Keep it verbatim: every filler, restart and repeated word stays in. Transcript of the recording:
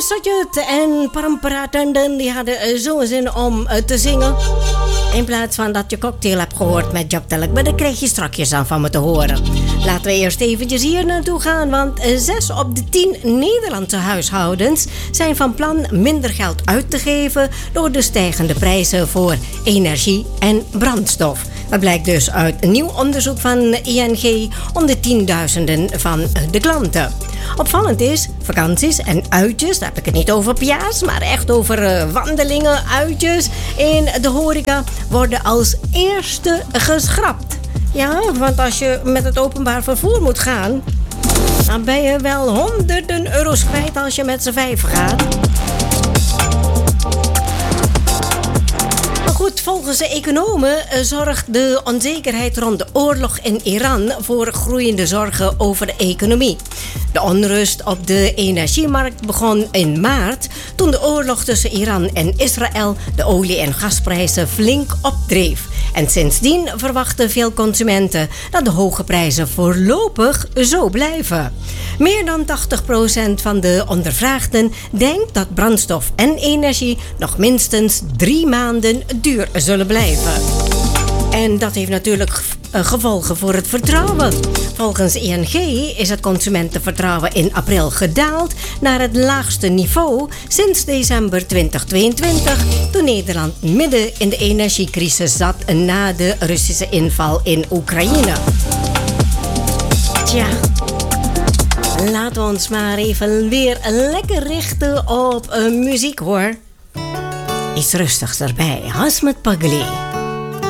Sajut en Paramparatanden die hadden zo'n zin om te zingen. In plaats van dat je Cocktail hebt gehoord met Job Telek. Maar daar krijg je strakjes aan van me te horen. Laten we eerst eventjes hier naartoe gaan. Want zes op de tien Nederlandse huishoudens zijn van plan minder geld uit te geven door de stijgende prijzen voor energie en brandstof. Dat blijkt dus uit een nieuw onderzoek van I N G onder tienduizenden van de klanten. Opvallend is, vakanties en uitjes, daar heb ik het niet over pia's, maar echt over uh, wandelingen, uitjes in de horeca worden als eerste geschrapt. Ja, want als je met het openbaar vervoer moet gaan, dan ben je wel honderden euro's kwijt als je met z'n vijf gaat. Goed, volgens de economen zorgt de onzekerheid rond de oorlog in Iran voor groeiende zorgen over de economie. De onrust op de energiemarkt begon in maart toen de oorlog tussen Iran en Israël de olie- en gasprijzen flink opdreef. En sindsdien verwachten veel consumenten dat de hoge prijzen voorlopig zo blijven. Meer dan tachtig procent van de ondervraagden denkt dat brandstof en energie nog minstens drie maanden duur zullen blijven. En dat heeft natuurlijk gevolgen voor het vertrouwen. Volgens I N G is het consumentenvertrouwen in april gedaald naar het laagste niveau sinds december twintig tweeëntwintig, toen Nederland midden in de energiecrisis zat na de Russische inval in Oekraïne. Tja, laten we ons maar even weer lekker richten op uh, muziek hoor. Iets rustigs erbij, Hasmet Pagli.